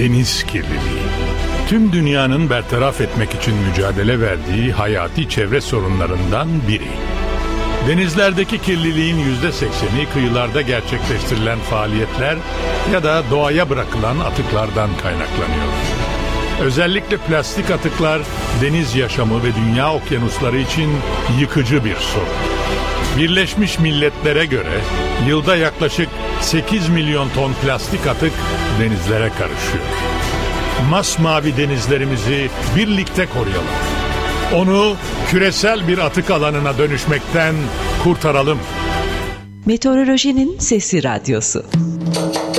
deniz kirliliği. Tüm dünyanın bertaraf etmek için mücadele verdiği hayati çevre sorunlarından biri. Denizlerdeki kirliliğin %80'i kıyılarda gerçekleştirilen faaliyetler ya da doğaya bırakılan atıklardan kaynaklanıyor. Özellikle plastik atıklar deniz yaşamı ve dünya okyanusları için yıkıcı bir sorun. Birleşmiş Milletler'e göre yılda yaklaşık 8 milyon ton plastik atık denizlere karışıyor. Masmavi denizlerimizi birlikte koruyalım. Onu küresel bir atık alanına dönüşmekten kurtaralım. Meteorolojinin Sesi Radyosu.